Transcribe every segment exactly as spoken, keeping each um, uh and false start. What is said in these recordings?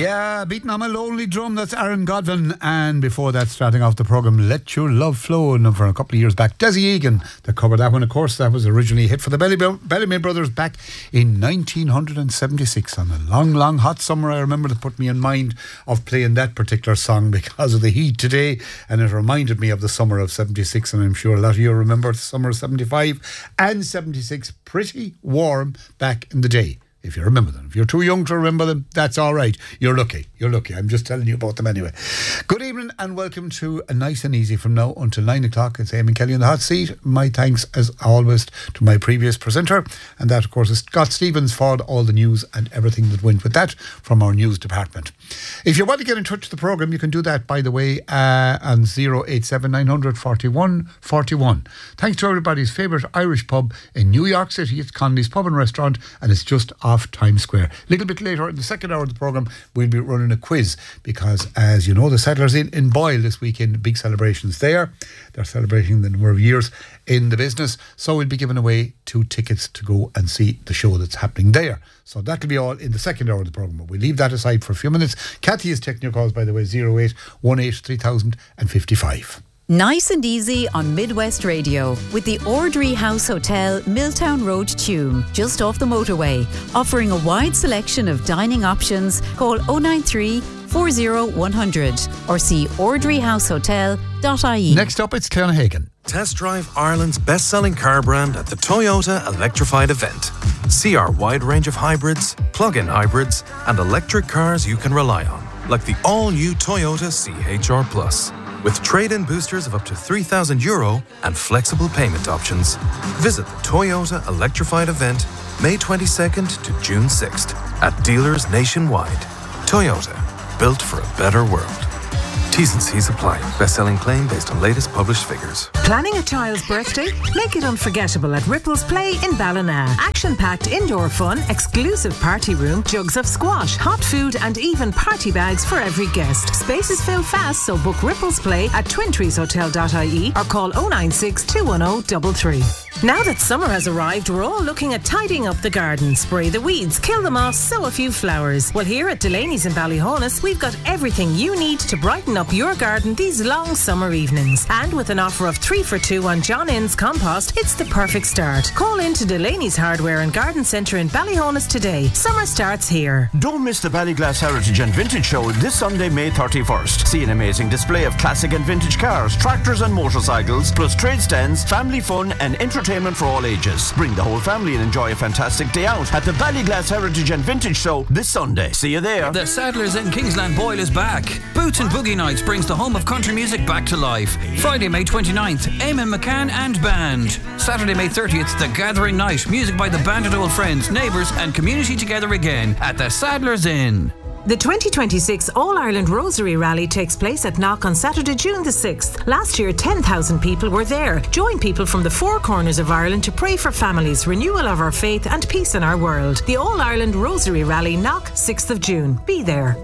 Yeah, beating on my lonely drum, that's Aaron Godwin. And before that, starting off the programme, Let Your Love Flow. And for a couple of years back, Desi Egan that covered that one. Of course, that was originally a hit for the Belly, Bellamy Brothers back in nineteen seventy-six. On a long, long hot summer, I remember that put me in mind of playing that particular song because of the heat today. And it reminded me of the summer of seventy-six. And I'm sure a lot of you remember the summer of seventy-five and seventy-six. Pretty warm back in the day. If you remember them. If you're too young to remember them, that's all right. You're lucky. You're lucky. I'm just telling you about them anyway. Good evening and welcome to a Nice and Easy from now until nine o'clock. It's Eamon Kelly in the hot seat. My thanks, as always, to my previous presenter. And that, of course, is Scott Stevens for all the news and everything that went with that from our news department. If you want to get in touch with the programme, you can do that, by the way, uh, on oh eight seven nine hundred forty-one forty-one. Thanks to everybody's favourite Irish pub in New York City. It's Connolly's Pub and Restaurant, and it's just off Times Square. A little bit later in the second hour of the programme, we'll be running a quiz because, as you know, the Settlers Inn in Boyle this weekend, big celebrations there. They're celebrating the number of years in the business, so we'll be giving away two tickets to go and see the show that's happening there. So that'll be all in the second hour of the programme, but we'll leave that aside for a few minutes. Kathy is taking your calls, by the way, oh eight one eight three thousand fifty-five. Nice and Easy on Midwest Radio with the Ordry House Hotel, Milltown Road, Tuam, just off the motorway, offering a wide selection of dining options. Call oh nine three, four oh one hundred or see ordry house hotel dot I E. Next up, it's Claire Hagan. Test drive Ireland's best-selling car brand at the Toyota Electrified event. See our wide range of hybrids, plug-in hybrids, and electric cars you can rely on, like the all-new Toyota C H R Plus. With trade-in boosters of up to three thousand euro and flexible payment options. Visit the Toyota Electrified event May twenty-second to June sixth at dealers nationwide. Toyota, built for a better world. T's and C's apply. Best-selling claim based on latest published figures. Planning a child's birthday? Make it unforgettable at Ripples Play in Ballina. Action-packed indoor fun, exclusive party room, jugs of squash, hot food and even party bags for every guest. Spaces fill fast, so book Ripples Play at twin trees hotel dot I E or call oh nine six, two one oh three three. Now that summer has arrived, we're all looking at tidying up the garden. Spray the weeds, kill them off, sow a few flowers. Well, here at Delaney's in Ballyhonus, we've got everything you need to brighten up your garden these long summer evenings. And with an offer of three for two on John Innes compost, it's the perfect start. Call in to Delaney's Hardware and Garden Centre in Ballyhonus today. Summer starts here. Don't miss the Ballyglass Heritage and Vintage Show this Sunday, May thirty-first. See an amazing display of classic and vintage cars, tractors and motorcycles, plus trade stands, family fun and entertainment for all ages. Bring the whole family and enjoy a fantastic day out at the Ballyglass Heritage and Vintage Show this Sunday. See you there. The Settlers in Kingsland Boyle is back. Boots and Boogie Nights brings the home of country music back to life. Friday, May twenty-ninth, Eamon McCann and Band. Saturday, May thirtieth, The Gathering Night. Music by the Banded Old Friends, neighbours and community together again at the Settlers Inn. The twenty twenty-six All-Ireland Rosary Rally takes place at Knock on Saturday, June the sixth. Last year, ten thousand people were there. Join people from the four corners of Ireland to pray for families, renewal of our faith and peace in our world. The All-Ireland Rosary Rally, Knock, sixth of June. Be there.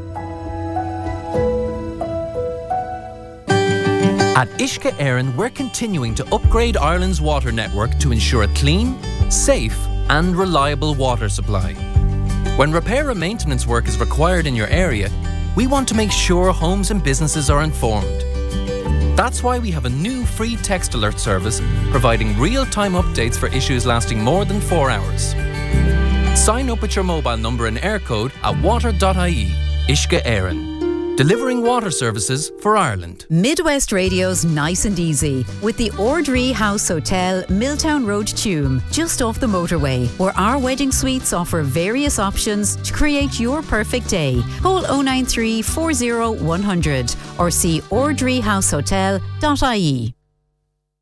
At Uisce Éireann, we're continuing to upgrade Ireland's water network to ensure a clean, safe and reliable water supply. When repair and maintenance work is required in your area, we want to make sure homes and businesses are informed. That's why we have a new free text alert service providing real-time updates for issues lasting more than four hours. Sign up with your mobile number and air code at water dot I E. Uisce Éireann. Delivering water services for Ireland. Midwest Radio's Nice and Easy with the Ordry House Hotel, Milltown Road, Tuam, just off the motorway, where our wedding suites offer various options to create your perfect day. Call oh nine three, four oh one hundred or see ordry house hotel dot I E.